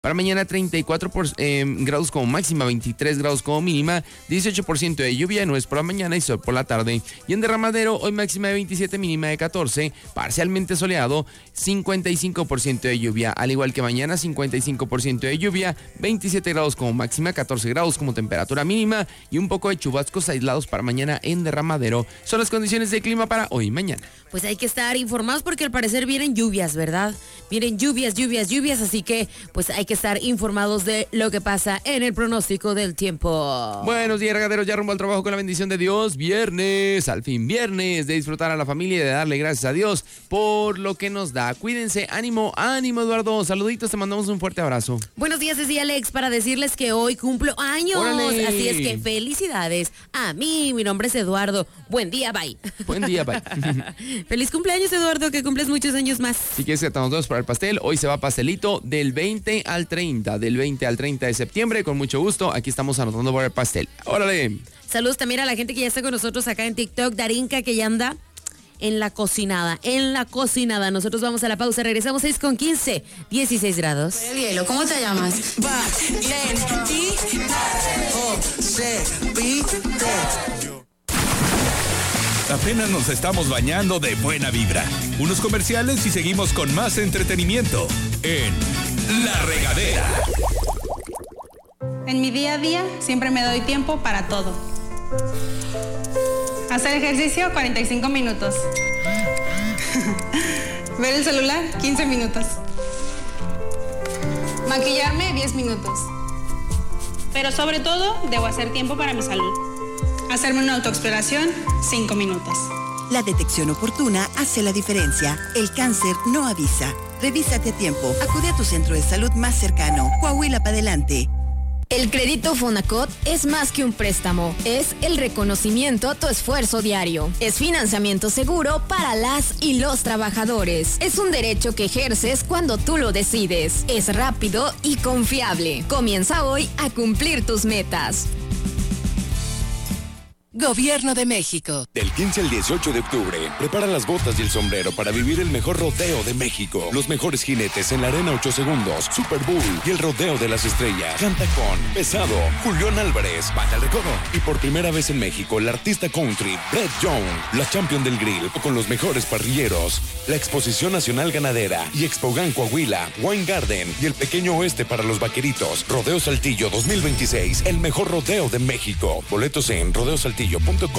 Para mañana 34 grados como máxima, 23 grados como mínima, 18% de lluvia, no es por la mañana y sol por la tarde. Y en Derramadero, hoy máxima de 27, mínima de 14, parcialmente soleado, 55% de lluvia. Al igual que mañana, 55% de lluvia, 27 grados como máxima, 14 grados como temperatura mínima y un poco de chubascos aislados para mañana en Derramadero. Son las condiciones de clima para hoy y mañana. Pues hay que estar informados porque al parecer vienen lluvias, ¿verdad? Vienen lluvias, así que pues hay que estar informados de lo que pasa en el pronóstico del tiempo. Buenos días, regaderos, ya rumbo al trabajo con la bendición de Dios. Viernes, al fin viernes, de disfrutar a la familia y de darle gracias a Dios por lo que nos da. Cuídense, ánimo, Eduardo. Saluditos, te mandamos un fuerte abrazo. Buenos días, Ceci y Alex, para decirles que hoy cumplo años. ¡Órale! Así es que felicidades a mí. Mi nombre es Eduardo. Buen día, bye. Buen día, bye. Feliz cumpleaños, Eduardo, que cumples muchos años más. Si quieres que estamos todos para el pastel, hoy se va pastelito del 20 al 30 de septiembre. Con mucho gusto, aquí estamos anotando por el pastel. ¡Órale! Saludos también a la gente que ya está con nosotros acá en TikTok. Darinka, que ya anda en la cocinada. Nosotros vamos a la pausa, regresamos 6:15, 16 grados. El hielo, ¿cómo te llamas? Apenas nos estamos bañando de buena vibra. Unos comerciales y seguimos con más entretenimiento en La Regadera. En mi día a día siempre me doy tiempo para todo. Hacer ejercicio, 45 minutos. Ver el celular, 15 minutos. Maquillarme, 10 minutos. Pero sobre todo, debo hacer tiempo para mi salud. Hacerme una autoexploración, 5 minutos. La detección oportuna hace la diferencia. El cáncer no avisa. Revísate a tiempo. Acude a tu centro de salud más cercano. Coahuila para adelante. El crédito Fonacot es más que un préstamo, es el reconocimiento a tu esfuerzo diario. Es financiamiento seguro para las y los trabajadores. Es un derecho que ejerces cuando tú lo decides. Es rápido y confiable. Comienza hoy a cumplir tus metas. Gobierno de México. Del 15 al 18 de octubre, prepara las botas y el sombrero para vivir el mejor rodeo de México. Los mejores jinetes en la Arena 8 Segundos, Super Bowl y el Rodeo de las Estrellas. Canta con Pesado, Julián Álvarez, Bata el Recodo. Y por primera vez en México, el artista country Brett Young, la champion del grill con los mejores parrilleros. La Exposición Nacional Ganadera y Expogan Coahuila, Wine Garden y el Pequeño Oeste para los vaqueritos. Rodeo Saltillo 2026, el mejor rodeo de México. Boletos en rodeosaltillo.com.mx.